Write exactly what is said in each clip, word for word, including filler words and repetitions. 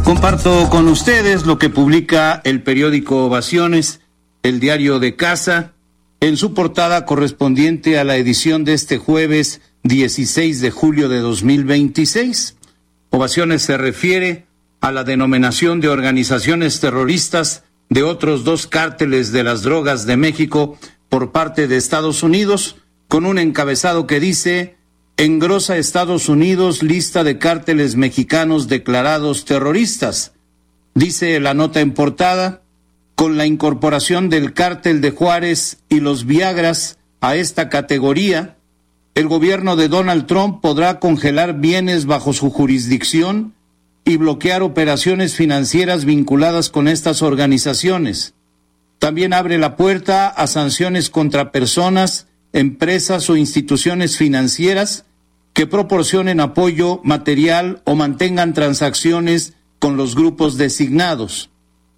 Comparto con ustedes lo que publica el periódico Ovaciones, el diario de casa, en su portada correspondiente a la edición de este jueves dieciséis de julio de dos mil veintiséis. Ovaciones se refiere a la denominación de organizaciones terroristas de otros dos cárteles de las drogas de México por parte de Estados Unidos, con un encabezado que dice: engrosa Estados Unidos lista de cárteles mexicanos declarados terroristas. Dice la nota en portada: con la incorporación del cártel de Juárez y los Viagras a esta categoría, el gobierno de Donald Trump podrá congelar bienes bajo su jurisdicción y bloquear operaciones financieras vinculadas con estas organizaciones. También abre la puerta a sanciones contra personas, empresas o instituciones financieras que proporcionen apoyo material o mantengan transacciones con los grupos designados.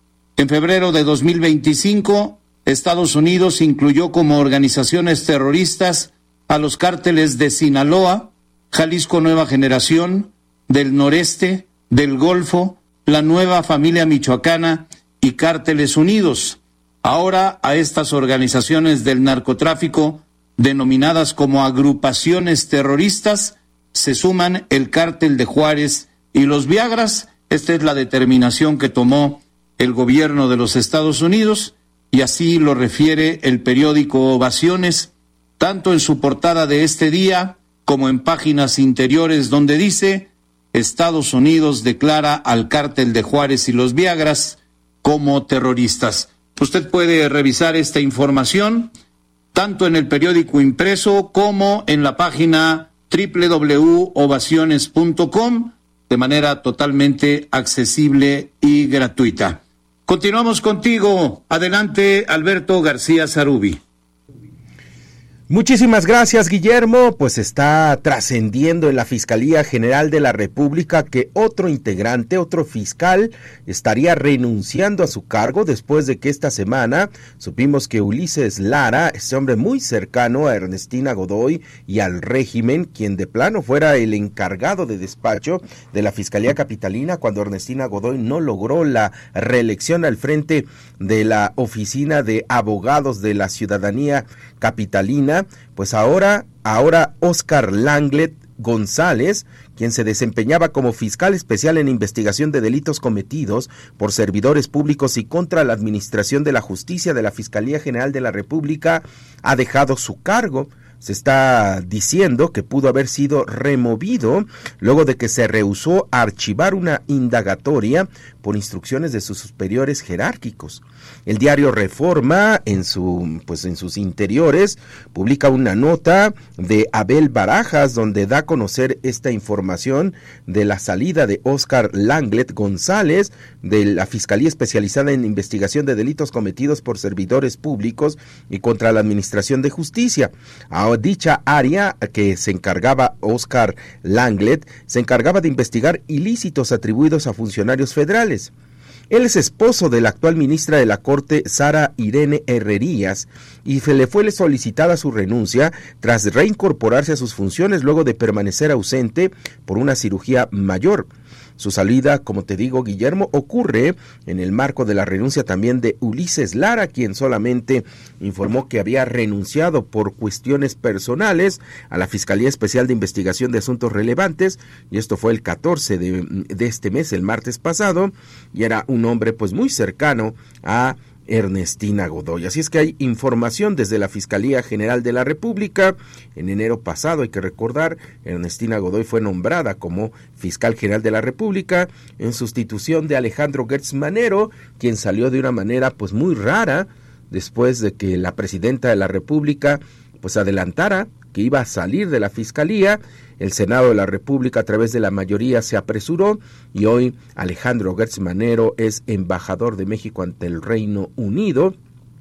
En febrero de dos mil veinticinco, Estados Unidos incluyó como organizaciones terroristas a los cárteles de Sinaloa, Jalisco Nueva Generación, del Noreste, del Golfo, la Nueva Familia Michoacana y Cárteles Unidos. Ahora a estas organizaciones del narcotráfico, denominadas como agrupaciones terroristas, se suman el cártel de Juárez y los Viagras. Esta es la determinación que tomó el gobierno de los Estados Unidos, y así lo refiere el periódico Ovaciones, tanto en su portada de este día como en páginas interiores, donde dice: Estados Unidos declara al cártel de Juárez y los Viagras como terroristas. Usted puede revisar esta información tanto en el periódico impreso como en la página doble u doble u doble u punto ovaciones punto com de manera totalmente accesible y gratuita. Continuamos contigo. Adelante, Alberto García Zarubi. Muchísimas gracias, Guillermo. Pues está trascendiendo en la Fiscalía General de la República que otro integrante, otro fiscal, estaría renunciando a su cargo después de que esta semana supimos que Ulises Lara, ese hombre muy cercano a Ernestina Godoy y al régimen, quien de plano fuera el encargado de despacho de la Fiscalía Capitalina cuando Ernestina Godoy no logró la reelección al frente de la Oficina de Abogados de la Ciudadanía Capitalina, pues ahora, ahora Óscar Langlet González, quien se desempeñaba como fiscal especial en investigación de delitos cometidos por servidores públicos y contra la administración de la justicia de la Fiscalía General de la República, ha dejado su cargo. Se está diciendo que pudo haber sido removido luego de que se rehusó a archivar una indagatoria por instrucciones de sus superiores jerárquicos. El diario Reforma, en su, pues en sus interiores, publica una nota de Abel Barajas donde da a conocer esta información de la salida de Óscar Langlet González de la Fiscalía Especializada en Investigación de Delitos Cometidos por Servidores Públicos y contra la Administración de Justicia. A dicha área que se encargaba Óscar Langlet se encargaba de investigar ilícitos atribuidos a funcionarios federales. Él es esposo de la actual ministra de la Corte, Sara Irene Herrerías, y le fue solicitada su renuncia tras reincorporarse a sus funciones luego de permanecer ausente por una cirugía mayor. Su salida, como te digo, Guillermo, ocurre en el marco de la renuncia también de Ulises Lara, quien solamente informó que había renunciado por cuestiones personales a la Fiscalía Especial de Investigación de Asuntos Relevantes, y esto fue el catorce de, de este mes, el martes pasado, y era un hombre pues muy cercano a Ernestina Godoy. Así es que hay información desde la Fiscalía General de la República. En enero pasado, hay que recordar, Ernestina Godoy fue nombrada como Fiscal General de la República en sustitución de Alejandro Gertz Manero, quien salió de una manera pues muy rara después de que la Presidenta de la República pues adelantara que iba a salir de la Fiscalía. El Senado de la República, a través de la mayoría, se apresuró y hoy Alejandro Gertz Manero es embajador de México ante el Reino Unido.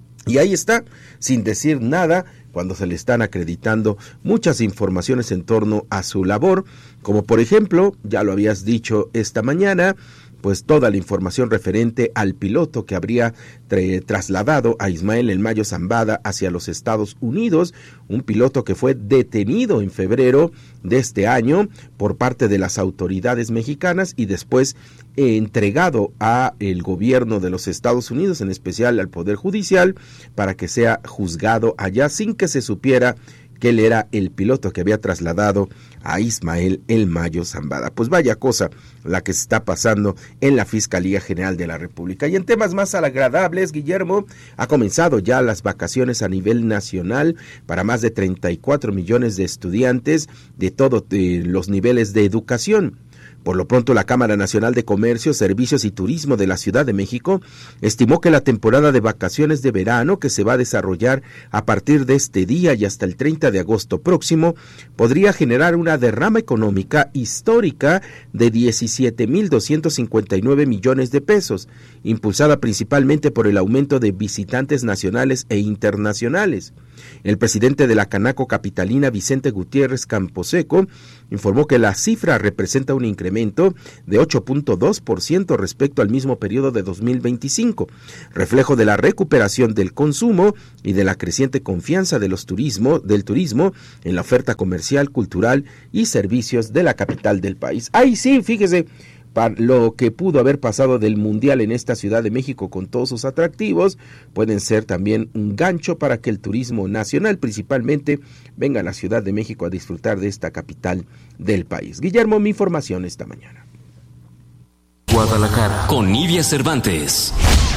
Y ahí está, sin decir nada, cuando se le están acreditando muchas informaciones en torno a su labor, como por ejemplo, ya lo habías dicho esta mañana, pues toda la información referente al piloto que habría tra- trasladado a Ismael El Mayo Zambada hacia los Estados Unidos, un piloto que fue detenido en febrero de este año por parte de las autoridades mexicanas y después eh, entregado a el gobierno de los Estados Unidos, en especial al Poder Judicial, para que sea juzgado allá sin que se supiera que él era el piloto que había trasladado a Ismael El Mayo Zambada. Pues vaya cosa la que se está pasando en la Fiscalía General de la República. Y en temas más agradables, Guillermo, ha comenzado ya las vacaciones a nivel nacional para más de treinta y cuatro millones de estudiantes de todos eh, los niveles de educación. Por lo pronto, la Cámara Nacional de Comercio, Servicios y Turismo de la Ciudad de México estimó que la temporada de vacaciones de verano, que se va a desarrollar a partir de este día y hasta el treinta de agosto próximo, podría generar una derrama económica histórica de diecisiete mil doscientos cincuenta y nueve millones de pesos, impulsada principalmente por el aumento de visitantes nacionales e internacionales. El presidente de la Canaco Capitalina, Vicente Gutiérrez Camposeco, informó que la cifra representa un incremento de ocho punto dos por ciento respecto al mismo periodo de dos mil veinticinco, reflejo de la recuperación del consumo y de la creciente confianza de los turismo, del turismo en la oferta comercial, cultural y servicios de la capital del país. Ahí sí, fíjese, para lo que pudo haber pasado del Mundial en esta Ciudad de México con todos sus atractivos, pueden ser también un gancho para que el turismo nacional principalmente venga a la Ciudad de México a disfrutar de esta capital del país. Guillermo, mi información esta mañana. Guadalajara, con Nidia Cervantes.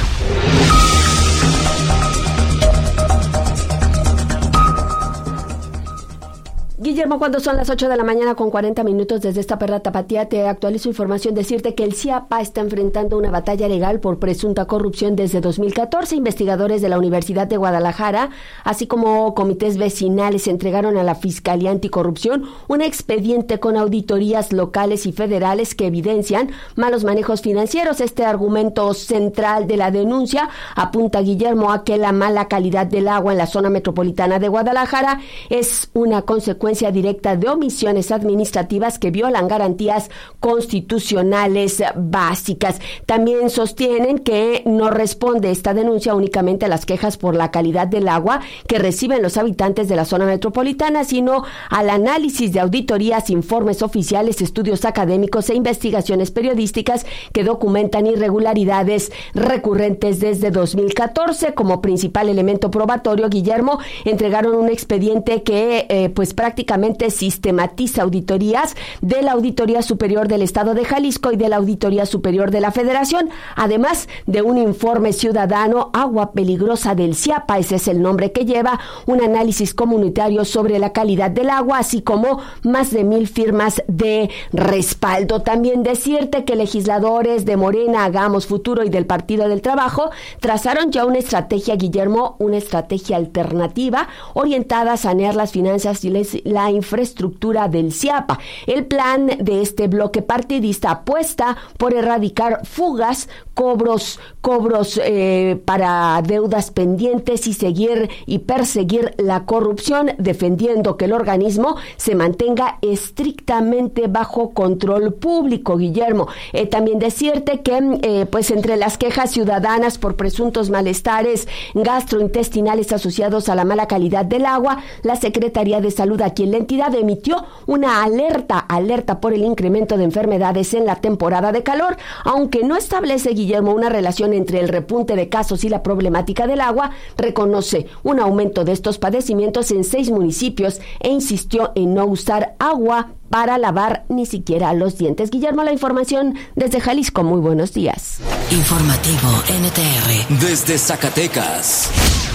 Guillermo, cuando son las ocho de la mañana con cuarenta minutos desde esta perla tapatía, te actualizo información, decirte que el CIAPA está enfrentando una batalla legal por presunta corrupción desde dos mil catorce. Investigadores de la Universidad de Guadalajara, así como comités vecinales, entregaron a la Fiscalía Anticorrupción un expediente con auditorías locales y federales que evidencian malos manejos financieros. Este argumento central de la denuncia apunta, Guillermo, a que la mala calidad del agua en la zona metropolitana de Guadalajara es una consecuencia directa de omisiones administrativas que violan garantías constitucionales básicas. También sostienen que no responde esta denuncia únicamente a las quejas por la calidad del agua que reciben los habitantes de la zona metropolitana, sino al análisis de auditorías, informes oficiales, estudios académicos e investigaciones periodísticas que documentan irregularidades recurrentes desde dos mil catorce. Como principal elemento probatorio, Guillermo, entregaron un expediente que eh, pues prácticamente sistematiza auditorías de la Auditoría Superior del Estado de Jalisco y de la Auditoría Superior de la Federación, además de un informe ciudadano, Agua Peligrosa del CIAPA, ese es el nombre que lleva, un análisis comunitario sobre la calidad del agua, así como más de mil firmas de respaldo. También decirte que legisladores de Morena, Hagamos Futuro y del Partido del Trabajo trazaron ya una estrategia, Guillermo, una estrategia alternativa orientada a sanear las finanzas y les la infraestructura del CIAPA. El plan de este bloque partidista apuesta por erradicar fugas, cobros, cobros eh, para deudas pendientes y seguir y perseguir la corrupción, defendiendo que el organismo se mantenga estrictamente bajo control público, Guillermo. Eh, también decirte que eh, pues entre las quejas ciudadanas por presuntos malestares gastrointestinales asociados a la mala calidad del agua, la Secretaría de Salud aquí en la entidad emitió una alerta, alerta por el incremento de enfermedades en la temporada de calor, aunque no establece, Guillermo, una relación entre el repunte de casos y la problemática del agua, reconoce un aumento de estos padecimientos en seis municipios e insistió en no usar agua para lavar ni siquiera los dientes. Guillermo, la información desde Jalisco. Muy buenos días. Informativo N T R desde Zacatecas.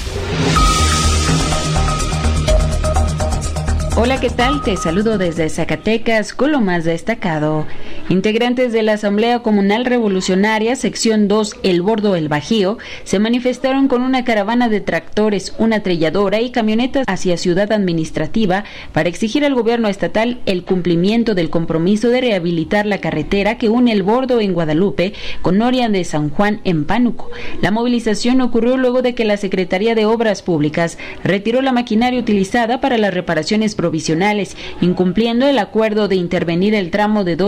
Hola, ¿qué tal? Te saludo desde Zacatecas con lo más destacado. Integrantes de la Asamblea Comunal Revolucionaria, sección dos, El Bordo El Bajío, se manifestaron con una caravana de tractores, una trilladora y camionetas hacia Ciudad Administrativa para exigir al gobierno estatal el cumplimiento del compromiso de rehabilitar la carretera que une El Bordo en Guadalupe con Noria de San Juan en Pánuco. La movilización ocurrió luego de que la Secretaría de Obras Públicas retiró la maquinaria utilizada para las reparaciones provisionales, incumpliendo el acuerdo de intervenir el tramo de doce kilómetros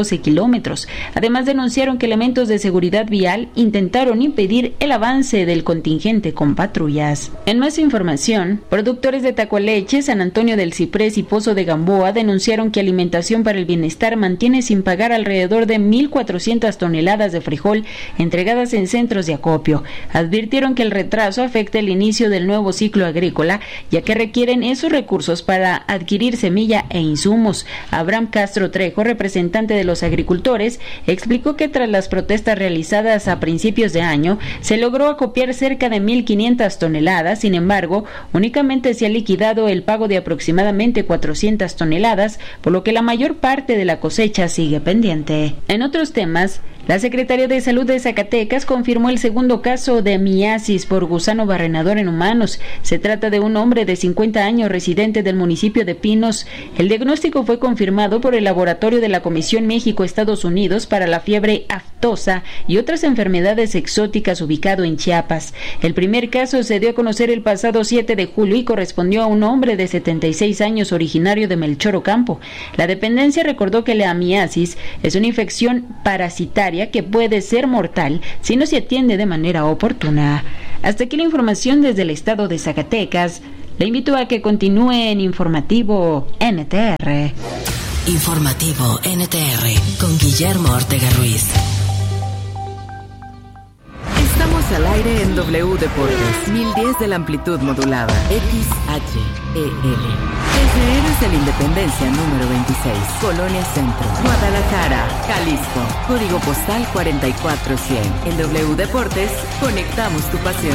kilómetros. Además, denunciaron que elementos de seguridad vial intentaron impedir el avance del contingente con patrullas. En más información, productores de Tacualeche, San Antonio del Ciprés y Pozo de Gamboa denunciaron que Alimentación para el Bienestar mantiene sin pagar alrededor de mil cuatrocientas toneladas de frijol entregadas en centros de acopio. Advirtieron que el retraso afecta el inicio del nuevo ciclo agrícola, ya que requieren esos recursos para adquirir semilla e insumos. Abraham Castro Trejo, representante de los agricultores, explicó que tras las protestas realizadas a principios de año, se logró acopiar cerca de mil quinientas toneladas. Sin embargo, únicamente se ha liquidado el pago de aproximadamente cuatrocientas toneladas, por lo que la mayor parte de la cosecha sigue pendiente. En otros temas, la Secretaría de Salud de Zacatecas confirmó el segundo caso de miasis por gusano barrenador en humanos. Se trata de un hombre de cincuenta años residente del municipio de Pinos. El diagnóstico fue confirmado por el laboratorio de la Comisión México-Estados Unidos para la fiebre aftosa y otras enfermedades exóticas ubicado en Chiapas. El primer caso se dio a conocer el pasado siete de julio y correspondió a un hombre de setenta y seis años originario de Melchor Ocampo. La dependencia recordó que la miasis es una infección parasitaria que puede ser mortal si no se atiende de manera oportuna. Hasta aquí la información desde el estado de Zacatecas. Le invito a que continúe en Informativo N T R. Informativo N T R con Guillermo Ortega Ruiz. Estamos al aire en W Deportes, mil diez de la amplitud modulada, X H E L. Desde Héroes de la Independencia número veintiséis, Colonia Centro, Guadalajara, Jalisco, código postal cuarenta y cuatro cien. En W Deportes, conectamos tu pasión.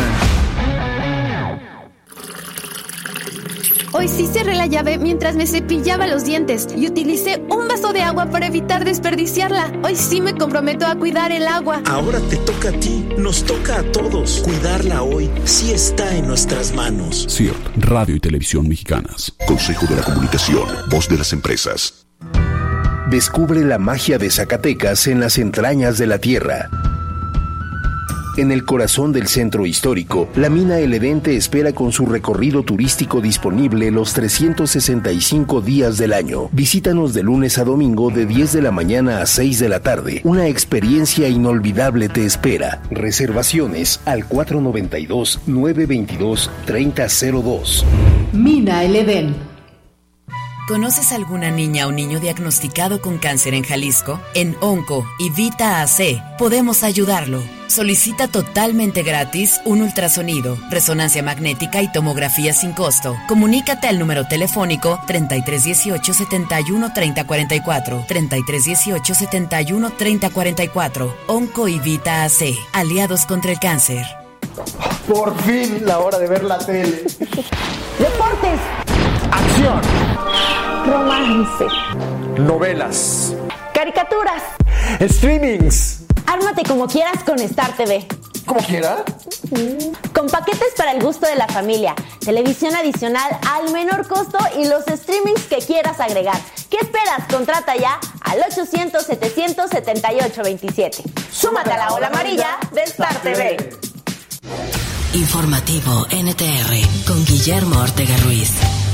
Hoy sí cerré la llave mientras me cepillaba los dientes y utilicé un vaso de agua para evitar desperdiciarla. Hoy sí me comprometo a cuidar el agua. Ahora te toca a ti, nos toca a todos. Cuidarla hoy sí está en nuestras manos. C I R T, Radio y Televisión Mexicanas. Consejo de la Comunicación, voz de las empresas. Descubre la magia de Zacatecas en las entrañas de la tierra. En el corazón del centro histórico, la mina El Edén te espera con su recorrido turístico disponible los trescientos sesenta y cinco días del año. Visítanos de lunes a domingo de diez de la mañana a seis de la tarde. Una experiencia inolvidable te espera. Reservaciones al cuatro noventa y dos, nueve veintidós, treinta cero dos. Mina El Edén. ¿Conoces alguna niña o niño diagnosticado con cáncer en Jalisco? En Onco y Vita A C podemos ayudarlo. Solicita totalmente gratis un ultrasonido, resonancia magnética y tomografía sin costo. Comunícate al número telefónico treinta y tres dieciocho, setenta y uno, treinta cuarenta y cuatro, treinta y tres dieciocho, setenta y uno, treinta cuarenta y cuatro. Onco y Vita A C, aliados contra el cáncer. Por fin, la hora de ver la tele. Deportes. Acción. Romance. Novelas. Caricaturas. Streamings. Ármate como quieras con Star T V. ¿Como quiera? Con paquetes para el gusto de la familia, televisión adicional al menor costo y los streamings que quieras agregar. ¿Qué esperas? Contrata ya al ochocientos, setecientos setenta y ocho veintisiete. Súmate a la ola amarilla de Star T V. Informativo N T R con Guillermo Ortega Ruiz.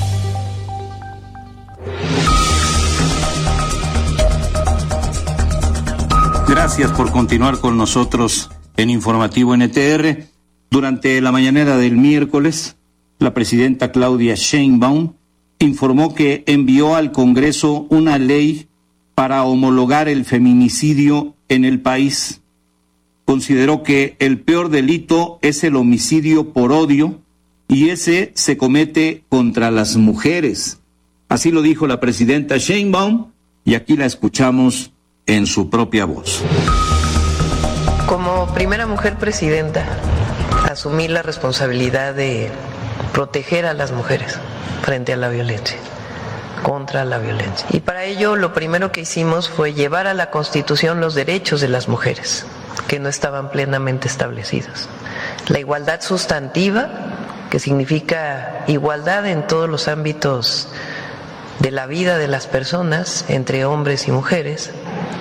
Gracias por continuar con nosotros en Informativo N T R. Durante la mañanera del miércoles, la presidenta Claudia Sheinbaum informó que envió al Congreso una ley para homologar el feminicidio en el país. Consideró que el peor delito es el homicidio por odio y ese se comete contra las mujeres. Así lo dijo la presidenta Sheinbaum y aquí la escuchamos en su propia voz. Como primera mujer presidenta, asumí la responsabilidad de proteger a las mujeres frente a la violencia, contra la violencia. Y para ello lo primero que hicimos fue llevar a la Constitución los derechos de las mujeres, que no estaban plenamente establecidos. La igualdad sustantiva, que significa igualdad en todos los ámbitos de la vida de las personas, entre hombres y mujeres, pero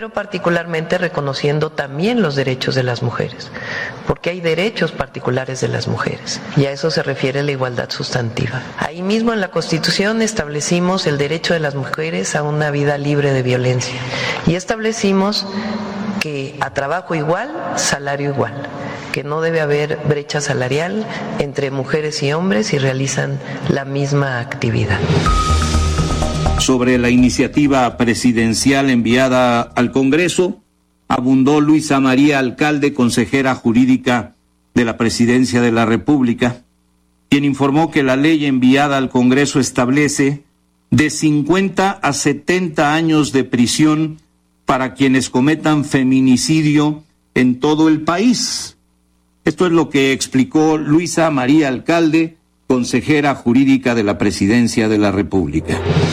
pero particularmente reconociendo también los derechos de las mujeres, porque hay derechos particulares de las mujeres, y a eso se refiere la igualdad sustantiva. Ahí mismo en la Constitución establecimos el derecho de las mujeres a una vida libre de violencia, y establecimos que a trabajo igual, salario igual, que no debe haber brecha salarial entre mujeres y hombres si realizan la misma actividad. Sobre la iniciativa presidencial enviada al Congreso, abundó Luisa María Alcalde, consejera jurídica de la Presidencia de la República, quien informó que la ley enviada al Congreso establece de cincuenta a setenta años de prisión para quienes cometan feminicidio en todo el país. Esto es lo que explicó Luisa María Alcalde, consejera jurídica de la Presidencia de la República.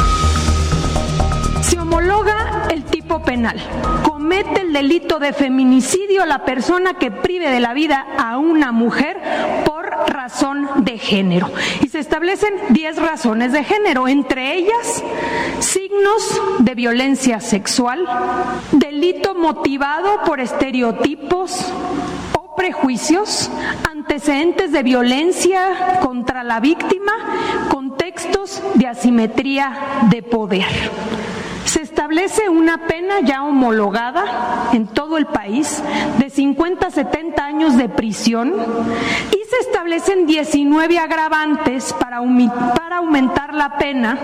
Se homologa el tipo penal. Comete el delito de feminicidio la persona que prive de la vida a una mujer por razón de género. Y se establecen diez razones de género, entre ellas signos de violencia sexual, delito motivado por estereotipos o prejuicios, antecedentes de violencia contra la víctima, contextos de asimetría de poder. Se establece una pena ya homologada en todo el país de cincuenta a setenta años de prisión y se establecen diecinueve agravantes para, para aumentar la pena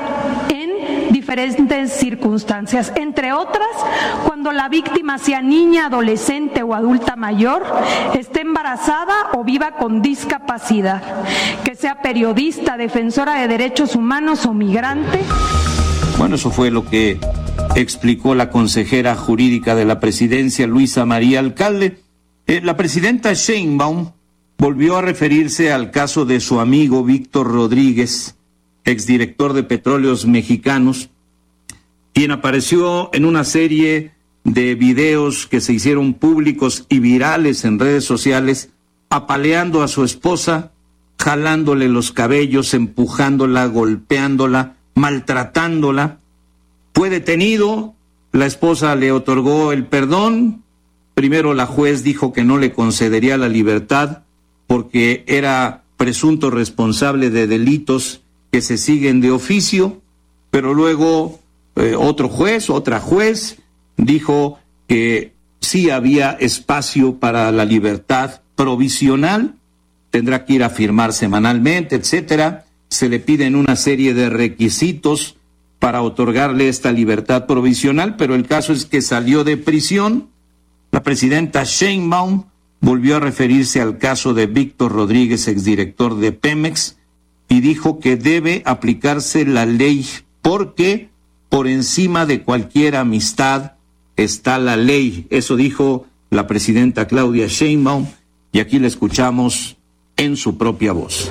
en diferentes circunstancias, entre otras cuando la víctima sea niña, adolescente o adulta mayor, esté embarazada o viva con discapacidad, que sea periodista, defensora de derechos humanos o migrante. Bueno, eso fue lo que explicó la consejera jurídica de la Presidencia, Luisa María Alcalde. Eh, la presidenta Sheinbaum volvió a referirse al caso de su amigo Víctor Rodríguez, exdirector de Petróleos Mexicanos, quien apareció en una serie de videos que se hicieron públicos y virales en redes sociales, apaleando a su esposa, jalándole los cabellos, empujándola, golpeándola, maltratándola. Fue detenido, la esposa le otorgó el perdón. Primero la juez dijo que no le concedería la libertad porque era presunto responsable de delitos que se siguen de oficio, pero luego eh, otro juez, otra juez, dijo que sí había espacio para la libertad provisional, tendrá que ir a firmar semanalmente, etcétera. Se le piden una serie de requisitos para otorgarle esta libertad provisional, pero el caso es que salió de prisión. La presidenta Sheinbaum volvió a referirse al caso de Víctor Rodríguez, exdirector de Pemex, y dijo que debe aplicarse la ley porque por encima de cualquier amistad está la ley. Eso dijo la presidenta Claudia Sheinbaum, y aquí la escuchamos en su propia voz.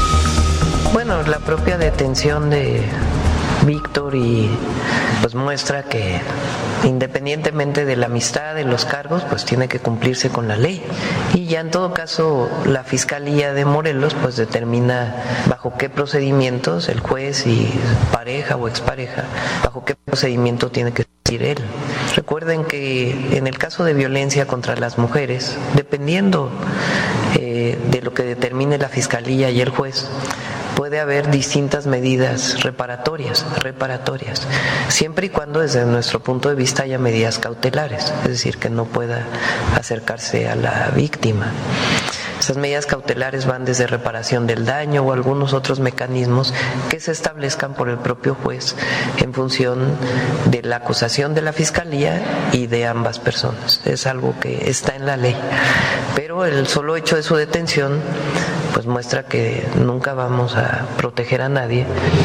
Bueno, la propia detención de Víctor y pues muestra que independientemente de la amistad, de los cargos, pues tiene que cumplirse con la ley. Y ya en todo caso la Fiscalía de Morelos pues determina bajo qué procedimientos el juez y pareja o expareja, bajo qué procedimiento tiene que seguir él. Recuerden que en el caso de violencia contra las mujeres, dependiendo eh, de lo que determine la Fiscalía y el juez, puede haber distintas medidas reparatorias, reparatorias, siempre y cuando desde nuestro punto de vista haya medidas cautelares, es decir, que no pueda acercarse a la víctima. Esas medidas cautelares van desde reparación del daño o algunos otros mecanismos que se establezcan por el propio juez en función de la acusación de la Fiscalía y de ambas personas. Es algo que está en la ley, pero el solo hecho de su detención pues muestra que nunca vamos a proteger a nadie.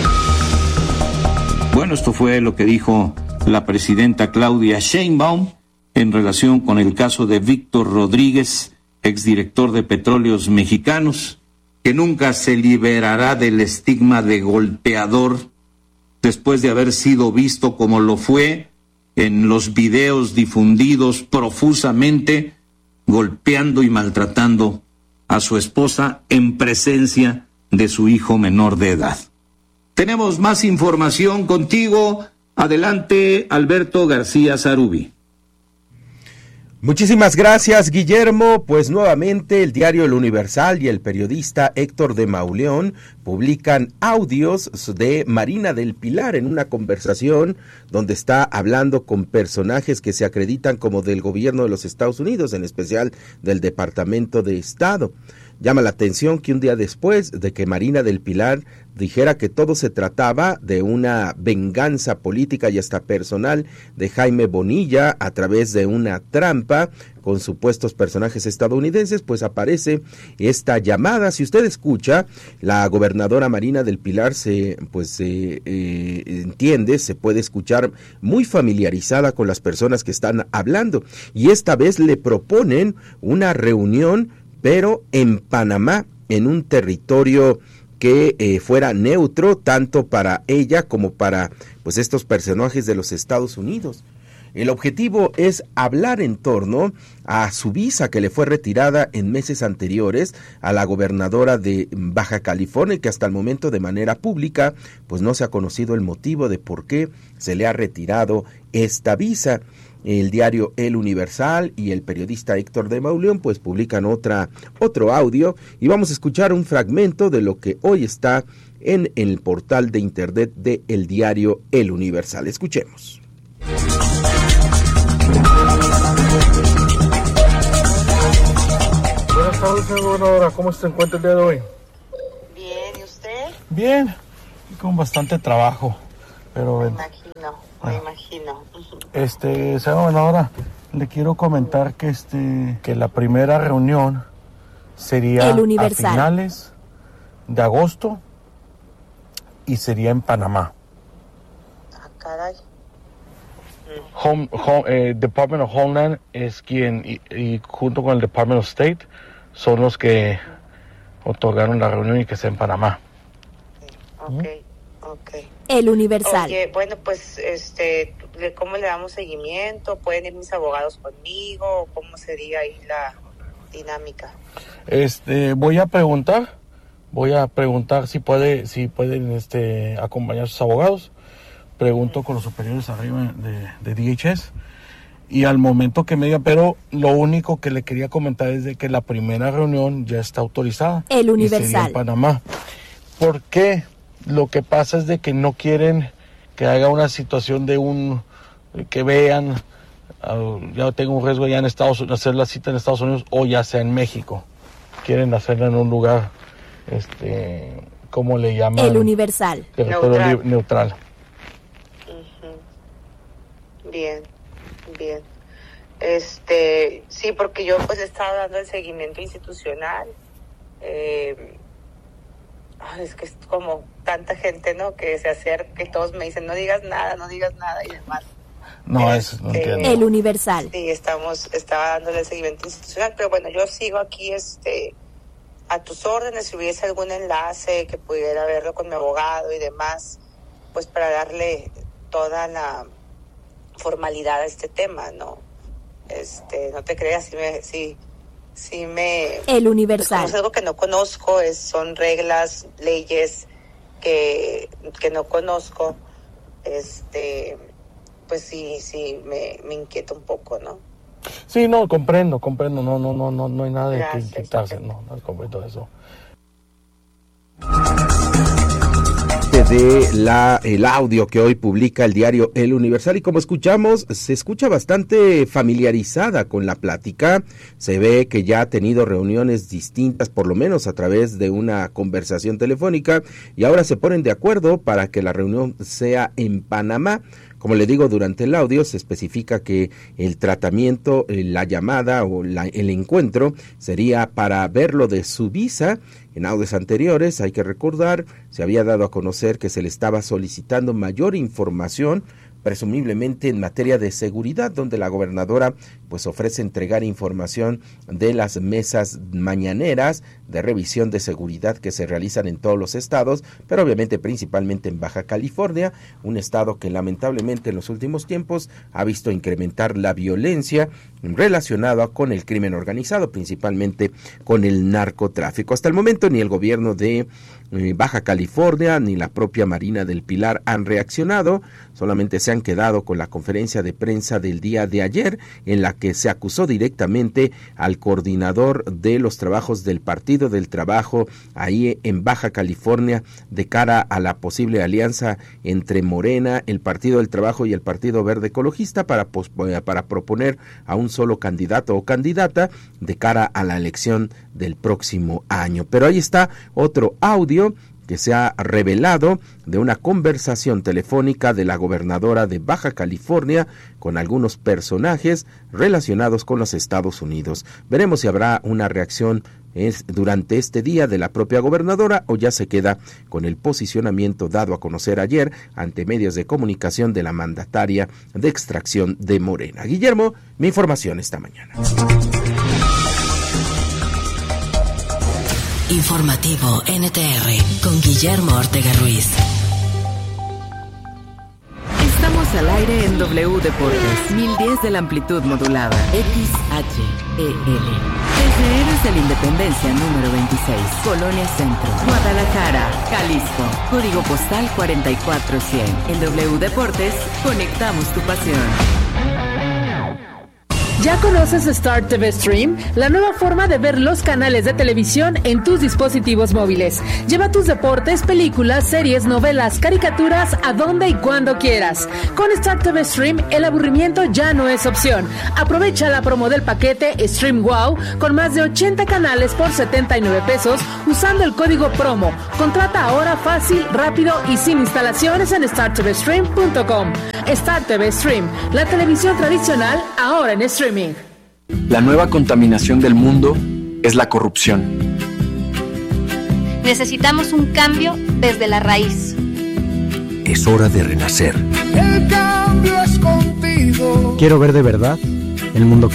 Bueno, esto fue lo que dijo la presidenta Claudia Sheinbaum en relación con el caso de Víctor Rodríguez, exdirector de Petróleos Mexicanos, que nunca se liberará del estigma de golpeador después de haber sido visto como lo fue en los videos difundidos profusamente, golpeando y maltratando a su esposa en presencia de su hijo menor de edad. Tenemos más información contigo. Adelante, Alberto García Zarubi. Muchísimas gracias, Guillermo. Pues nuevamente el diario El Universal y el periodista Héctor de Mauleón publican audios de Marina del Pilar en una conversación donde está hablando con personajes que se acreditan como del gobierno de los Estados Unidos, en especial del Departamento de Estado. Llama la atención que un día después de que Marina del Pilar dijera que todo se trataba de una venganza política y hasta personal de Jaime Bonilla a través de una trampa con supuestos personajes estadounidenses, pues aparece esta llamada. Si usted escucha, la gobernadora Marina del Pilar se pues eh, eh, entiende, se puede escuchar muy familiarizada con las personas que están hablando, y esta vez le proponen una reunión pero en Panamá, en un territorio que eh, fuera neutro tanto para ella como para pues estos personajes de los Estados Unidos. El objetivo es hablar en torno a su visa que le fue retirada en meses anteriores a la gobernadora de Baja California, y que hasta el momento de manera pública pues no se ha conocido el motivo de por qué se le ha retirado esta visa. El diario El Universal y el periodista Héctor de Mauleón pues publican otra, otro audio, y vamos a escuchar un fragmento de lo que hoy está en el portal de internet de el diario El Universal. Escuchemos. Buenas tardes, señora gobernadora. ¿Cómo se encuentra el día de hoy? Bien, ¿y usted? Bien, con bastante trabajo, pero... Me imagino, me ah. imagino. Este, señora gobernadora, le quiero comentar que este, que la primera reunión sería a finales de agosto y sería en Panamá. Ah, caray. Home, home, eh, Department of Homeland es quien, y, y junto con el Department of State, son los que otorgaron la reunión y que sea en Panamá. Ok, ok. El Universal. Oye, bueno, pues, este, ¿cómo le damos seguimiento? ¿Pueden ir mis abogados conmigo? ¿Cómo sería ahí la dinámica? Este, voy a preguntar, voy a preguntar si puede, si pueden, este, acompañar a sus abogados. Pregunto con los superiores arriba de, de D H S, y al momento que me diga, pero lo único que le quería comentar es de que la primera reunión ya está autorizada. El Universal. Y sería en Panamá. ¿Por qué? Lo que pasa es de que no quieren que haga una situación de un, que vean, uh, ya tengo un riesgo ya en Estados Unidos, hacer la cita en Estados Unidos o ya sea en México. Quieren hacerla en un lugar, este, ¿cómo le llaman? El Universal. Territorio neutral. neutral. Bien, bien. Este, sí, porque yo pues he estado dando el seguimiento institucional. Eh, es que es como tanta gente, ¿no? Que se acerca y todos me dicen, no digas nada, no digas nada y demás. No, eso no entiendo. El Universal. Sí, estamos, estaba dándole el seguimiento institucional, pero bueno, yo sigo aquí, este, a tus órdenes. Si hubiese algún enlace que pudiera verlo con mi abogado y demás, pues para darle toda la formalidad a este tema, ¿no? Este, no te creas, si me, si, si me... El Universal. Pues, algo que no conozco, es, son reglas, leyes que, que no conozco, este, pues sí, sí, me, me inquieta un poco, ¿no? Sí, no, comprendo, comprendo, no, no, no, no, no hay nada de Gracias, que inquietarse, no, no comprendo eso. De la el audio que hoy publica el diario El Universal, y como escuchamos, se escucha bastante familiarizada con la plática. Se ve que ya ha tenido reuniones distintas, por lo menos a través de una conversación telefónica, y ahora se ponen de acuerdo para que la reunión sea en Panamá. Como le digo, durante el audio se especifica que el tratamiento, la llamada o la, el encuentro sería para verlo de su visa. En audios anteriores, hay que recordar, se había dado a conocer que se le estaba solicitando mayor información, presumiblemente en materia de seguridad, donde la gobernadora pues ofrece entregar información de las mesas mañaneras de revisión de seguridad que se realizan en todos los estados, pero obviamente principalmente en Baja California, un estado que lamentablemente en los últimos tiempos ha visto incrementar la violencia relacionada con el crimen organizado, principalmente con el narcotráfico. Hasta el momento ni el gobierno de eh, Baja California ni la propia Marina del Pilar han reaccionado, solamente se han han quedado con la conferencia de prensa del día de ayer, en la que se acusó directamente al coordinador de los trabajos del Partido del Trabajo ahí en Baja California de cara a la posible alianza entre Morena, el Partido del Trabajo y el Partido Verde Ecologista para, para proponer a un solo candidato o candidata de cara a la elección del próximo año. Pero ahí está otro audio que se ha revelado de una conversación telefónica de la gobernadora de Baja California con algunos personajes relacionados con los Estados Unidos. Veremos si habrá una reacción es durante este día de la propia gobernadora o ya se queda con el posicionamiento dado a conocer ayer ante medios de comunicación de la mandataria de extracción de Morena. Guillermo, mi información esta mañana. Informativo N T R con Guillermo Ortega Ruiz. Estamos al aire en W Deportes, mil diez de la amplitud modulada, X H E L. Desde Héroes de la Independencia número veintiséis, Colonia Centro, Guadalajara, Jalisco, código postal cuarenta y cuatro cien. En W Deportes, conectamos tu pasión. ¿Ya conoces Star T V Stream? La nueva forma de ver los canales de televisión en tus dispositivos móviles. Lleva tus deportes, películas, series, novelas, caricaturas a donde y cuando quieras. Con Star T V Stream, el aburrimiento ya no es opción. Aprovecha la promo del paquete Stream Wow con más de ochenta canales por setenta y nueve pesos usando el código promo. Contrata ahora fácil, rápido y sin instalaciones en star t v stream punto com. Star T V Stream, la televisión tradicional ahora en streaming. La nueva contaminación del mundo es la corrupción. Necesitamos un cambio desde la raíz. Es hora de renacer. El cambio es contigo. Quiero ver de verdad el mundo cambiar.